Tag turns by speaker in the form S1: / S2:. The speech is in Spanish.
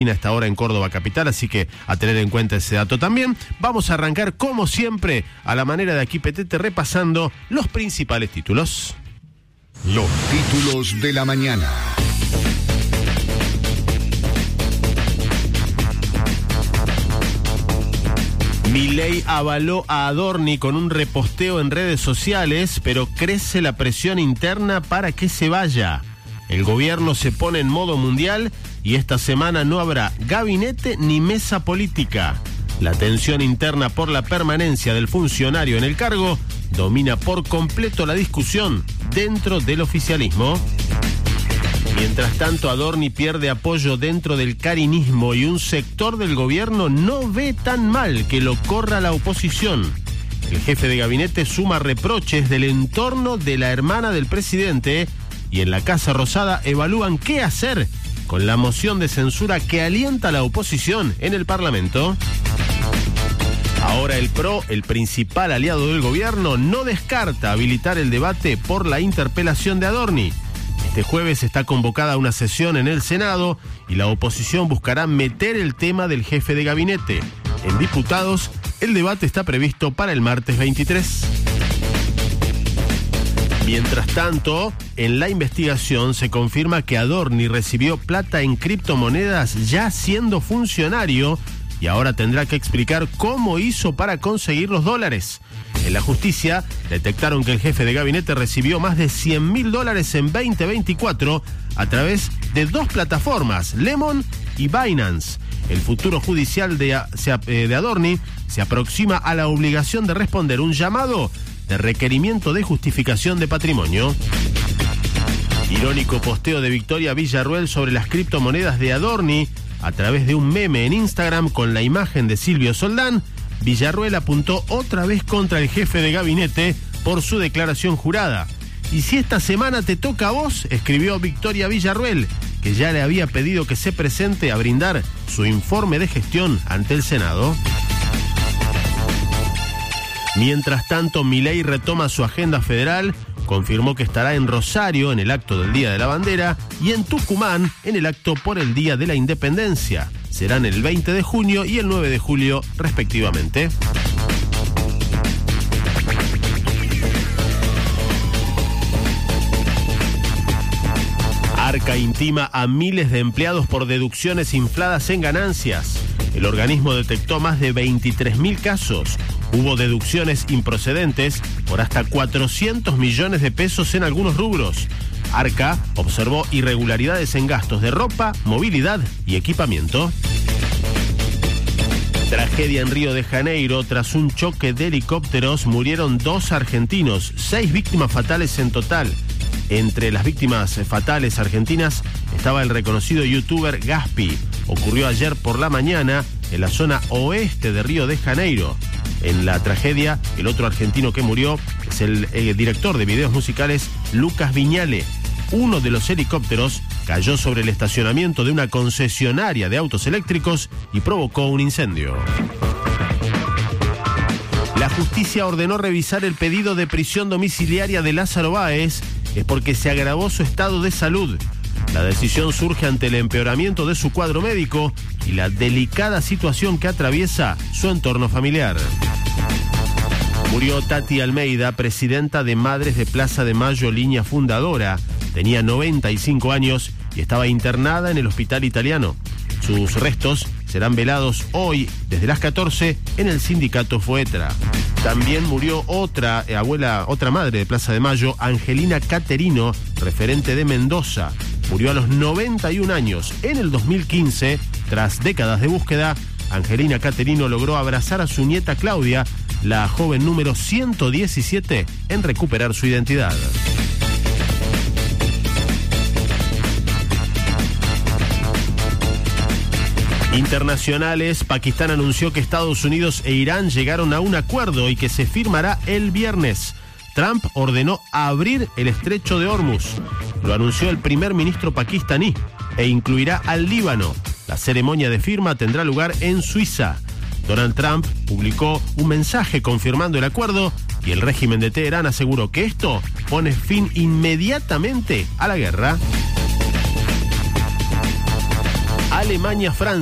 S1: a esta hora en Córdoba capital, así que a tener en cuenta ese dato también. Vamos a arrancar como siempre a la manera de Aquí Petete repasando los principales títulos.
S2: Los títulos de la mañana.
S1: Milei avaló a Adorni con un reposteo en redes sociales, pero crece la presión interna para que se vaya. El gobierno se pone en modo mundial y esta semana no habrá gabinete ni mesa política. La tensión interna por la permanencia del funcionario en el cargo domina por completo la discusión dentro del oficialismo. Mientras tanto, Adorni pierde apoyo dentro del carinismo y un sector del gobierno no ve tan mal que lo corra la oposición. El jefe de gabinete suma reproches del entorno de la hermana del presidente y en la Casa Rosada evalúan qué hacer con la moción de censura que alienta a la oposición en el Parlamento. Ahora el PRO, el principal aliado del gobierno, no descarta habilitar el debate por la interpelación de Adorni. Este jueves está convocada una sesión en el Senado y la oposición buscará meter el tema del jefe de gabinete. En diputados, el debate está previsto para el martes 23. Mientras tanto, en la investigación se confirma que Adorni recibió plata en criptomonedas ya siendo funcionario y ahora tendrá que explicar cómo hizo para conseguir los dólares. En la justicia detectaron que el jefe de gabinete recibió más de $100.000 en 2024 a través de dos plataformas, Lemon y Binance. El futuro judicial de Adorni se aproxima a la obligación de responder un llamado de requerimiento de justificación de patrimonio. Irónico posteo de Victoria Villarruel sobre las criptomonedas de Adorni a través de un meme en Instagram con la imagen de Silvio Soldán. Villarruel apuntó otra vez contra el jefe de gabinete por su declaración jurada. Y si esta semana te toca a vos, escribió Victoria Villarruel, que ya le había pedido que se presente a brindar su informe de gestión ante el Senado. Mientras tanto, Milei retoma su agenda federal, confirmó que estará en Rosario en el acto del Día de la Bandera y en Tucumán en el acto por el Día de la Independencia. Serán el 20 de junio y el 9 de julio, respectivamente. Arca intima a miles de empleados por deducciones infladas en ganancias. El organismo detectó más de 23.000 casos. Hubo deducciones improcedentes por hasta 400 millones de pesos en algunos rubros. Arca observó irregularidades en gastos de ropa, movilidad y equipamiento. Tragedia en Río de Janeiro. Tras un choque de helicópteros murieron 2 argentinos, 6 víctimas fatales en total. Entre las víctimas fatales argentinas estaba el reconocido youtuber Gaspi. Ocurrió ayer por la mañana en la zona oeste de Río de Janeiro. En la tragedia, el otro argentino que murió es el director de videos musicales Lucas Viñale. Uno de los helicópteros cayó sobre el estacionamiento de una concesionaria de autos eléctricos y provocó un incendio. La justicia ordenó revisar el pedido de prisión domiciliaria de Lázaro Báez, es porque se agravó su estado de salud. La decisión surge ante el empeoramiento de su cuadro médico y la delicada situación que atraviesa su entorno familiar. Murió Tati Almeida, presidenta de Madres de Plaza de Mayo, línea fundadora. Tenía 95 años y estaba internada en el hospital italiano. Sus restos serán velados hoy desde las 14 en el sindicato Foetra. También murió otra madre de Plaza de Mayo, Angelina Caterino, referente de Mendoza. Murió a los 91 años. En el 2015, tras décadas de búsqueda, Angelina Caterino logró abrazar a su nieta Claudia, la joven número 117 en recuperar su identidad. Internacionales. Pakistán anunció que Estados Unidos e Irán llegaron a un acuerdo y que se firmará el viernes. Trump ordenó abrir el estrecho de Hormuz. Lo anunció el primer ministro pakistaní e incluirá al Líbano. La ceremonia de firma tendrá lugar en Suiza. Donald Trump publicó un mensaje confirmando el acuerdo y el régimen de Teherán aseguró que esto pone fin inmediatamente a la guerra. Alemania-Francia.